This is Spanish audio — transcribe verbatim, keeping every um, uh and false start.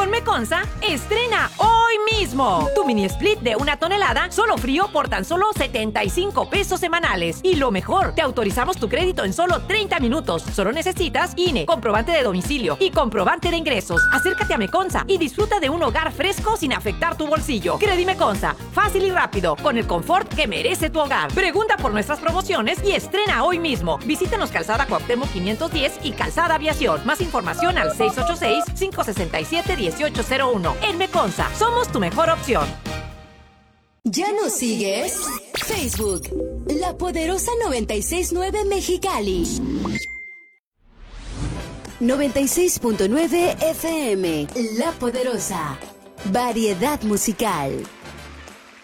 Con Meconza, estrena hoy mismo tu mini split de una tonelada, solo frío por tan solo setenta y cinco pesos semanales. Y lo mejor, te autorizamos tu crédito en solo treinta minutos. Solo necesitas I N E, comprobante de domicilio y comprobante de ingresos. Acércate a Meconza y disfruta de un hogar fresco sin afectar tu bolsillo. Credi Meconza, fácil y rápido, con el confort que merece tu hogar. Pregunta por nuestras promociones y estrena hoy mismo. Visítanos Calzada Cuauhtémoc quinientos diez y Calzada Aviación. Más información al seis ocho seis, cinco seis siete, uno ocho cero uno. En Meconza, somos tu mejor opción. ¿Ya nos sigues? Facebook, La Poderosa noventa y seis punto nueve Mexicali. noventa y seis punto nueve F M, La Poderosa. Variedad musical.